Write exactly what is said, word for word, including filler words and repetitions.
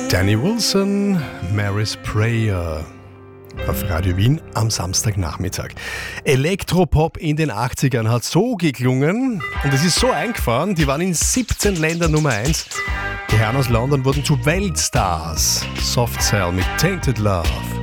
Danny Wilson, Mary's Prayer auf Radio Wien am Samstagnachmittag. Elektropop in den achtzigern hat so geklungen und es ist so eingefahren, die waren in siebzehn Ländern Nummer eins. Die Herren aus London wurden zu Weltstars. Soft Cell mit Tainted Love.